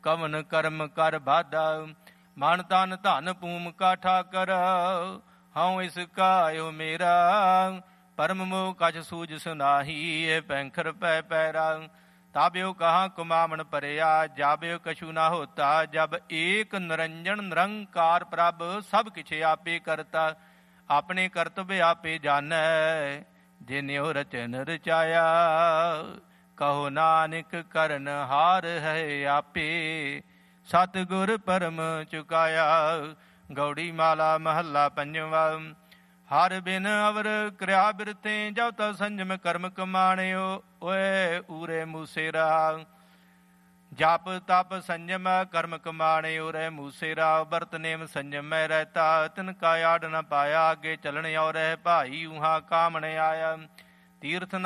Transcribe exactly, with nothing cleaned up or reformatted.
ਕਵਨ ਕਰਮ ਕਰ ਬਾਧਾ। ਮਨ ਤਨ ਧਨ ਭੂਮ ਕਾ ਠਾਕਰ, ਹਉ ਇਸ ਕਾਇਓ ਮੇਰਾ। ਪਰਮ ਮੋਹ ਕਛ ਸੂਝ ਸੁਨਾਹੀ, ਇਹ ਪੈਂਖਰ ਪੈ ਪੈਰਾ। ਤਾਬਿਓ ਕਹਾਂ ਕੁਮਾਵਣ ਭਰਿਆ, ਜਾਬਿਓ ਕਛੂ ਨਾ ਹੋਤਾ। ਜਬ ਏਕ ਨਿਰੰਜਨ ਨਿਰੰਕਾਰ ਪ੍ਰਭ, ਸਭ ਕਿਛ ਆਪੇ ਕਰਤਾ। ਆਪਣੇ ਕਰਤਵ ਆਪੇ ਜਾਣੈ, ਜਿਨਿਉ ਰਚਨ ਰਚਾਇਆ। ਕਹੋ ਨਾਨਕ ਕਰਨ ਹਾਰ ਹੈ ਆਪੇ, ਸਤਿਗੁਰ ਪਰਮ ਚੁਕਾਇਆ। ਗੌੜੀ ਮਾਲਾ ਮਹੱਲਾ ਪੰਜਵਾ। ਹਰ ਬਿਨ ਅਵਰ ਕਿਰਿਆ ਬਿਰਤੇ, ਜਬ ਤਬ ਸੰਜਮ ਕਰਮ ਕਮਾਣਿਓ। ਓਏ ਊਰੇ ਮੂਸੇਰਾ, ਜਪ ਤਪ ਸੰਜਮ ਕਰਮ ਕਮਾਣੇ। ਉਰੇ ਮੂਸੇਰਾ, ਵਰਤ ਨੇਮ ਸੰਜਮ ਮੈਂ ਰਹਿਤਾ। ਤਿਨ ਕਾ ਆਡ ਨ ਪਾਇਆ, ਅੱਗੇ ਚਲਣ ਔ ਰਹਿ ਭਾਈ। ਉਹਾਂ ਕਾਮਣ ਆਇਆ ਤੀਰਥ